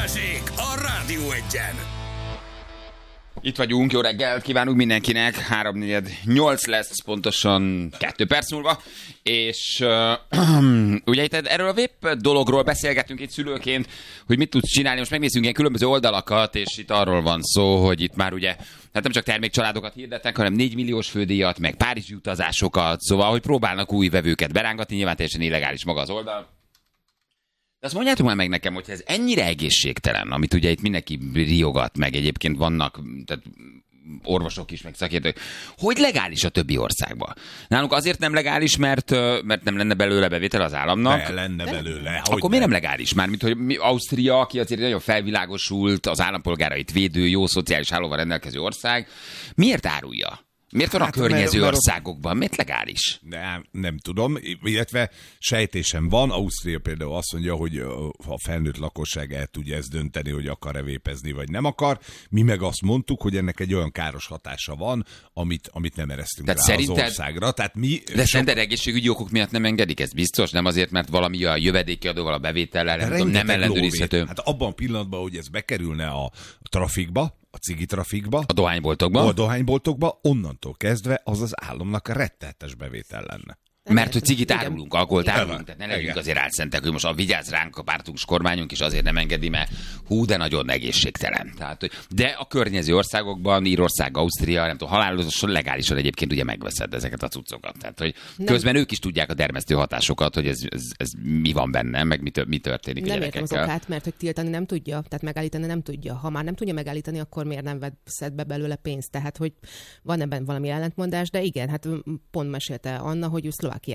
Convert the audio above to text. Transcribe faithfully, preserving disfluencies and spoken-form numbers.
Balázsék a Rádió Egyen. Itt vagyunk, jó reggelt kívánunk mindenkinek, háromnegyed nyolc lesz pontosan kettő perc múlva, és uh, ugye itt erről a vép dologról beszélgetünk itt szülőként, hogy mit tudsz csinálni, most megnézzünk ilyen különböző oldalakat, és itt arról van szó, hogy itt már ugye, hát nem csak termékcsaládokat hirdetnek, hanem négy milliós fődíjat, meg párizsi utazásokat, szóval, hogy próbálnak új vevőket berángatni, nyilván teljesen illegális maga az oldal. De azt mondjátok már meg nekem, hogy ez ennyire egészségtelen, amit ugye itt mindenki riogat, meg egyébként vannak tehát orvosok is, meg szakértők, hogy legális a többi országban. Nálunk azért nem legális, mert, mert nem lenne belőle bevétel az államnak. Ne lenne belőle. Akkor nem? miért nem legális? Mármint, hogy mi, Ausztria, aki azért nagyon felvilágosult, az állampolgárait védő, jó szociális hálóval rendelkező ország, miért árulja? Miért van hát, a környező mert, országokban? Miért legális? Nem, nem tudom, illetve sejtésem van. Ausztria például azt mondja, hogy a felnőtt lakosság el tudja ezt dönteni, hogy akar-e vépezni, vagy nem akar. Mi meg azt mondtuk, hogy ennek egy olyan káros hatása van, amit, amit nem eresztünk Tehát rá szerinted, az országra. Tehát mi de szerinted sok... egészségügyi okok miatt nem engedik ezt? Biztos? Nem azért, mert valami a jövedéki adóval, a bevétellel, nem, tudom, nem ellenőrizhető. Hát abban a pillanatban, hogy ez bekerülne a trafikba, a cigi trafikba, a dohányboltokba, a dohányboltokba, onnantól kezdve az az államnak a rettenetes bevétel lenne. Mert hogy cigit árulunk, alkoholt árulunk, tehát ne legyünk azért álszentek, hogy most a vigyázz ránk a pártunk, kormányunk is azért nem engedi, mert hú, de nagyon egészségtelen. Tehát, hogy, de a környező országokban, Írország, Ausztria, nem tudom, halálosan legálisan egyébként ugye megveszed ezeket a cuccokat. Tehát, hogy nem. Közben ők is tudják a dermesztő hatásokat, hogy ez, ez, ez mi van benne, meg mi, mi történik. Nem értem az okát, mert hogy tiltani nem tudja, tehát megállítani nem tudja. Ha már nem tudja megállítani, akkor miért nem veszed be belőle pénzt? Tehát, hogy van ebben valami ellentmondás, de igen, hát pont mesélte Anna, hogy ő